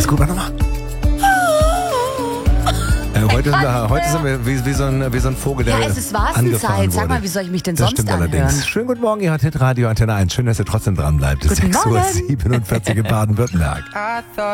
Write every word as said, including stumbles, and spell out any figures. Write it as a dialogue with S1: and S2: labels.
S1: Ist gut, warte nochmal. Äh, heute, sind wir, heute sind wir wie, wie, so ein, wie so ein Vogel, der
S2: Ja, es ist
S1: angefahren
S2: Warstenzeit. Sag
S1: wurde.
S2: mal, wie soll ich mich denn
S1: Das
S2: sonst
S1: stimmt
S2: anhören?
S1: allerdings. Schönen guten Morgen, ihr hört Hitradio Antenne eins. Schön, dass ihr trotzdem dran bleibt. Es ist
S2: Guten
S1: sechs Uhr
S2: Morgen.
S1: siebenundvierzig in Baden-Württemberg.